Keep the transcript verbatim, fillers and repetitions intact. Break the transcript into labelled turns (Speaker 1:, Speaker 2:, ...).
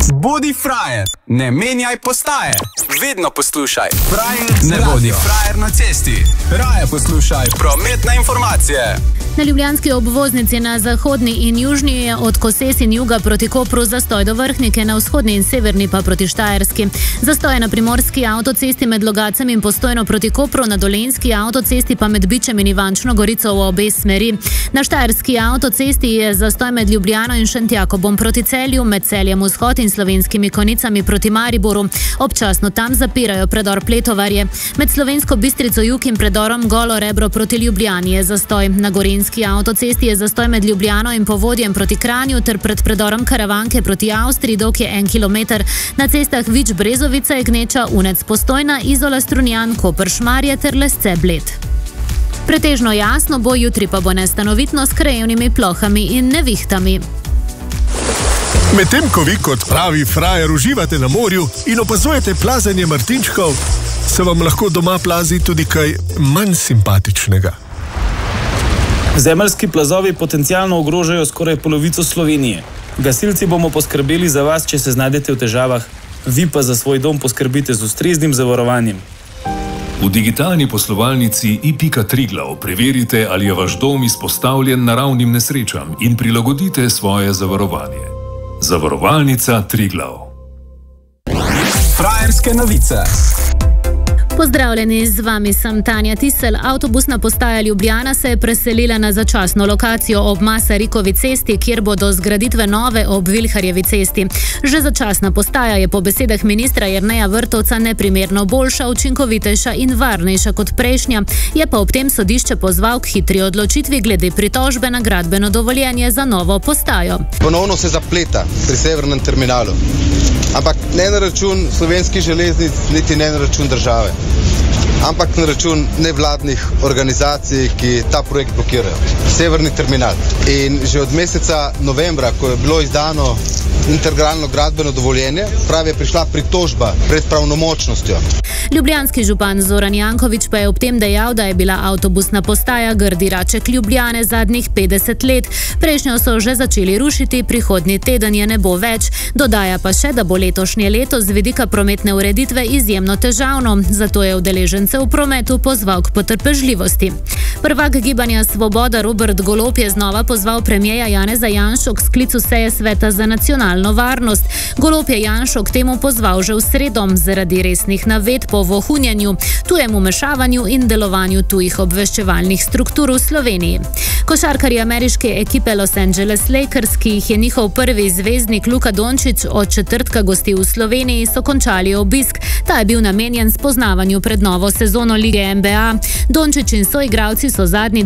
Speaker 1: Bodi frajer, ne menjaj postaje. Vedno poslušaj Frajer, ne bodi frajer na cesti. Raje poslušaj prometne informacije.
Speaker 2: Na ljubljanski obvoznici na zahodni in južni je od Koses in juga proti Kopru zastoj do Vrhnike, na vzhodni in severni pa proti Štajerski. Zastoj je na primorski avtocesti med Logacem in Postojno proti Kopru, na dolenjski avtocesti pa med Bičem in Ivančno Gorico v obe smeri. Na štajerski avtocesti je zastoj med Ljubljano in Šentjakobom proti Celju, med Celjem vzhod in Slovenskimi Konicami proti Mariboru. Občasno tam zapirajo predor Pletovarje. Med Slovensko Bistrico jug in predorom Golo Rebro proti Ljubljani je zastoj. Na gorenjski avtocesti je zastoj med Ljubljano in Povodjem proti Kranju ter pred predorom Karavanke proti Avstriji, dolg je en kilometer. Na cestah Vič Brezovica, Gneča, Unec Postojna, Izola Strunjan, Koper Šmarje ter Lesce Bled. Pretežno jasno bo, jutri pa bo nestanovitno s krajevnimi plohami in nevihtami.
Speaker 3: Medtem ko vi kot pravi frajer uživate na morju in opazujete plazanje martinčkov, se vam lahko doma plazi tudi kaj manj simpatičnega.
Speaker 4: Zemeljski plazovi potencialno ogrožajo skoraj polovico Slovenije. Gasilci bomo poskrbeli za vas, če se znajdete v težavah, vi pa za svoj dom poskrbite z ustreznim zavarovanjem.
Speaker 5: V digitalni poslovalnici i pika Triglav preverite, ali je vaš dom izpostavljen naravnim nesrečam in prilagodite svoje zavarovanje. Zavarovalnica Triglav.
Speaker 1: Frajerske novice.
Speaker 2: Pozdravljeni, z vami sem Tanja Tisel. Avtobusna postaja Ljubljana se je preselila na začasno lokacijo ob Masarikovi cesti, kjer bo do zgraditve nove ob Vilharjevi cesti. Že začasna postaja je po besedah ministra Jerneja Vrtovca neprimerno boljša, učinkovitejša in varnejša kot prejšnja. Je pa ob tem sodišče pozval k hitri odločitvi glede pritožbe na gradbeno dovoljenje za novo postajo.
Speaker 6: Ponovno se zapleta pri severnem terminalu. Ampak ne na račun Slovenskih železnic, niti ne na račun države, ampak na račun nevladnih organizacij, ki ta projekt blokirajo. Severni terminal. In že od meseca novembra, ko je bilo izdano integralno gradbeno dovoljenje, pravi je prišla pritožba pred pravnomočnostjo.
Speaker 2: Ljubljanski župan Zoran Janković pa je ob tem dejal, da je bila avtobusna postaja grdi raček Ljubljane zadnjih petdeset let. Prejšnjo so že začeli rušiti, prihodnji teden je ne bo več. Dodaja pa še, da bo letošnje leto z vidika prometne ureditve izjemno težavno, zato je udeležence v prometu pozval k potrpežljivosti. Prvak gibanja Svoboda Robert Golob je znova pozval premierja Janeza Janšo k sklicu seje Sveta za nacionalno varnost. Golob je Janšo k temu pozval že v sredo zaradi resnih navedb o vohunjenju, tujem vmešavanju in delovanju tujih obveščevalnih struktur v Sloveniji. Košarkarji ameriške ekipe Los Angeles Lakers, ki jih je njihov prvi zvezdnik Luka Dončić od četrtka gostil v Sloveniji, so končali obisk. Ta je bil namenjen spoznavanju pred novo sezono lige N B A. Dončić in soigralci so zadnji